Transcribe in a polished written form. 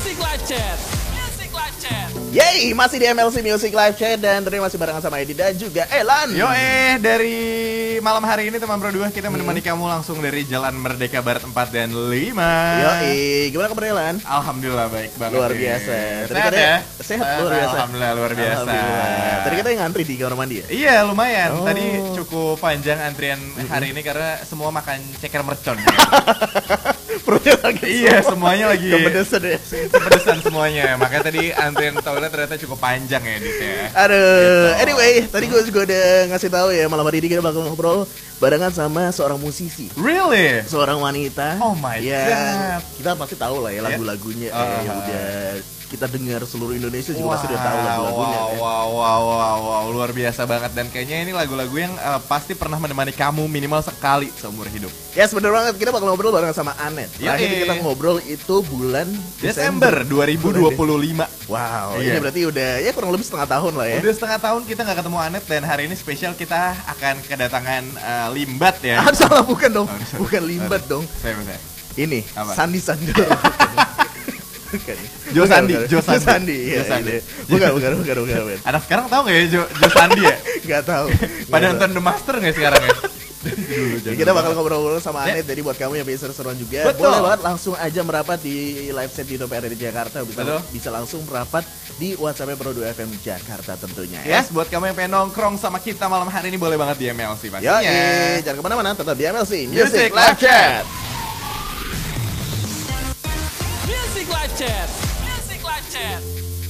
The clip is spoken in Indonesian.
Music Live Chat. Music Live Chat. Yeay, masih di MLC Music Live Chat dan terima masih barengan sama Edi dan juga Elan. Dari malam hari ini teman berdua kita menemani kamu langsung dari Jalan Merdeka Barat 4 dan 5. Gimana kabar Elan? Alhamdulillah baik banget. Luar nih. biasa. Sehat ya? Sehat luar biasa. Alhamdulillah luar biasa. Alhamdulillah. Tadi kita yang ngantri di kamar mandi ya? Iya lumayan. Oh. Tadi cukup panjang antrian hari ini karena semua makan ceker mercon. Perutnya lagi. Iya semuanya lagi kepedesan ya. kepedesan semuanya. Makanya tadi antrian toilet ternyata cukup panjang ya Dit ya. Aduh, Gitu. anyway, tadi gue juga udah ngasih tahu ya malam hari ini kita bakal ngobrol barengan sama seorang musisi, Really? seorang wanita. Oh my yang God. kita pasti tahu lah ya lagu-lagunya. Yang udah kita dengar seluruh Indonesia juga pasti udah tahu lagu-lagunya. kan? Wow, luar biasa banget dan kayaknya ini lagu-lagu yang pasti pernah menemani kamu minimal sekali seumur hidup. Yes, bener banget. Kita bakal ngobrol barengan sama Anet. Terakhir Yoi. kita ngobrol itu bulan Desember 2025. Wow, Iya. ini berarti udah ya kurang lebih setengah tahun lah ya. Udah setengah tahun kita nggak ketemu Anet dan hari ini spesial kita akan kedatangan Limbat ya. Ah, salah, bukan dong. sorry. Bukan Limbat dong. Saya. Ini Apa? Sandi Sandoro. Bukan. Jo Sandi, Bukan. Jo Sandi. Sandi. Iya, Jo Sandi. iya. Bukan. Anak sekarang tahu nggak ya Jo Sandi ya? Gak tahu. Pada nonton The Master nggak sekarang ya? Ya, kita bakal ngobrol-ngobrol sama Anet. Jadi buat kamu yang bisa seru-seruan juga, Betul. boleh banget langsung aja merapat di live set di PRRI di Jakarta. Betul. Bisa langsung merapat di WhatsApp Pro 2 FM Jakarta tentunya ya. Yes, buat kamu yang pengen nongkrong sama kita malam hari ini boleh banget di MLC Ya, pastinya. jangan kemana-mana, tetap di MLC Music Music Live Live Chat. Chat. Music Live Chat.